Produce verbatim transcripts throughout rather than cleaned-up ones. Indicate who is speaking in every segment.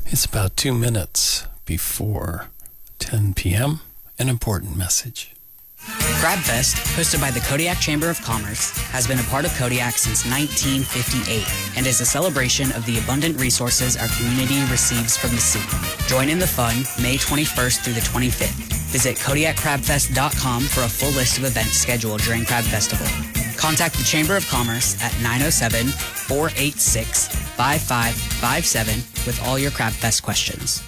Speaker 1: It's about two minutes before ten p.m. An important message.
Speaker 2: CrabFest, hosted by the Kodiak Chamber of Commerce, has been a part of Kodiak since nineteen fifty-eight and is a celebration of the abundant resources our community receives from the sea. Join in the fun May twenty-first through the twenty-fifth. Visit Kodiak Crab Fest dot com for a full list of events scheduled during Crab Festival. Contact the Chamber of Commerce at nine oh seven, four eight six, five five five seven with all your CrabFest questions.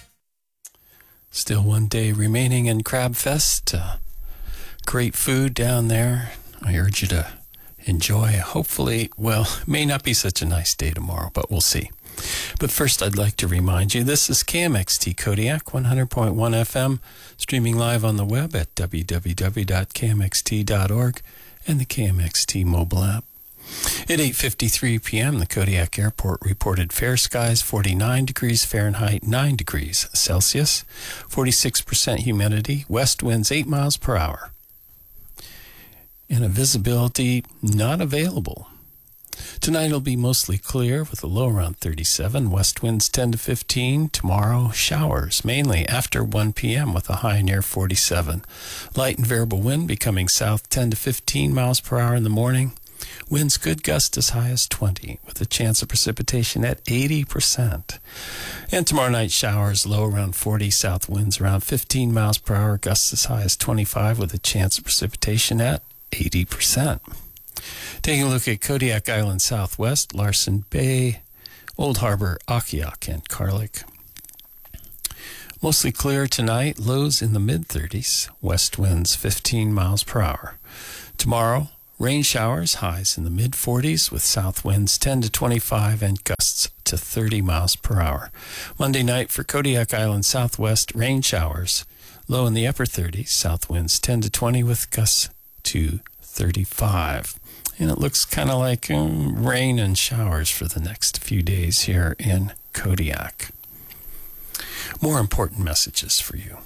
Speaker 1: Still one day remaining in CrabFest. Uh, great food down there. I urge you to enjoy. Hopefully, well, may not be such a nice day tomorrow, but we'll see. But first, I'd like to remind you, this is K M X T Kodiak, one hundred point one F M, streaming live on the web at w w w dot k m x t dot org and the K M X T mobile app. At eight fifty-three p.m., the Kodiak Airport reported fair skies, forty-nine degrees Fahrenheit, nine degrees Celsius, forty-six percent humidity, west winds eight miles per hour, and a visibility not available. Tonight it'll be mostly clear with a low around thirty-seven, west winds ten to fifteen. Tomorrow, showers, mainly after one p.m. with a high near forty-seven. Light and variable wind becoming south ten to fifteen miles per hour in the morning. Winds could gust as high as twenty, with a chance of precipitation at eighty percent. And tomorrow night, showers, low around forty, south winds around fifteen miles per hour, gusts as high as twenty-five, with a chance of precipitation at eighty percent. Taking a look at Kodiak Island Southwest, Larsen Bay, Old Harbor, Akiak, and Carlick. Mostly clear tonight, lows in the mid-thirties, west winds fifteen miles per hour. Tomorrow, rain showers, highs in the mid-forties with south winds ten to twenty-five and gusts to thirty miles per hour. Monday night for Kodiak Island Southwest, rain showers, low in the upper thirties, south winds ten to twenty with gusts to thirty-five. And it looks kind of like um, rain and showers for the next few days here in Kodiak. More important messages for you.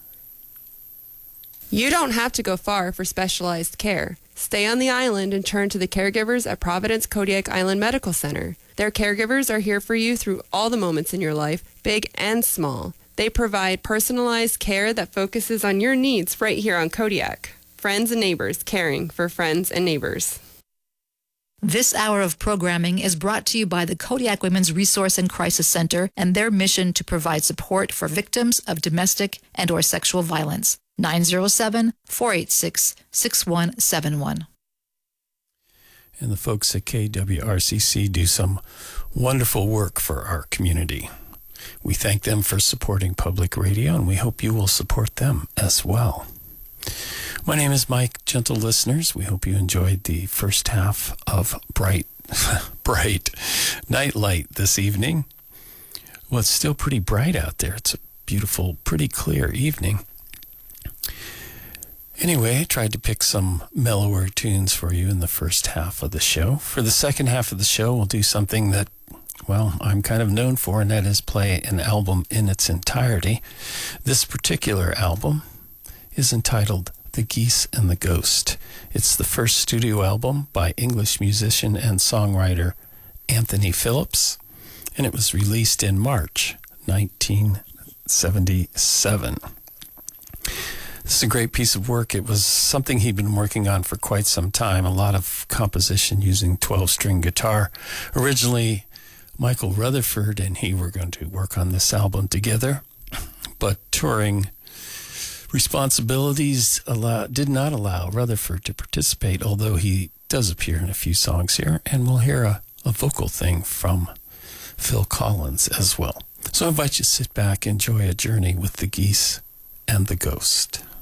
Speaker 3: You don't have to go far for specialized care. Stay on the island and turn to the caregivers at Providence Kodiak Island Medical Center. Their caregivers are here for you through all the moments in your life, big and small. They provide personalized care that focuses on your needs right here on Kodiak. Friends and neighbors caring for friends and neighbors.
Speaker 4: This hour of programming is brought to you by the Kodiak Women's Resource and Crisis Center and their mission to provide support for victims of domestic and or sexual violence. nine oh seven, four eight six, six one seven one.
Speaker 1: And the folks at K W R C C do some wonderful work for our community. We thank them for supporting public radio, and we hope you will support them as well. My name is Mike, gentle listeners. We hope you enjoyed the first half of Bright, bright Nightlight this evening. Well, it's still pretty bright out there. It's a beautiful, pretty clear evening. Anyway, I tried to pick some mellower tunes for you in the first half of the show. For the second half of the show, we'll do something that, well, I'm kind of known for, and that is play an album in its entirety. This particular album is entitled The Geese and the Ghost. It's the first studio album by English musician and songwriter Anthony Phillips, and it was released in March nineteen seventy-seven. This is a great piece of work. It was something he'd been working on for quite some time, a lot of composition using twelve-string guitar. Originally, Michael Rutherford and he were going to work on this album together, but touring responsibilities allow, did not allow Rutherford to participate, although he does appear in a few songs here, and we'll hear a, a vocal thing from Phil Collins as well. So I invite you to sit back, enjoy a journey with the Geese and the Ghost.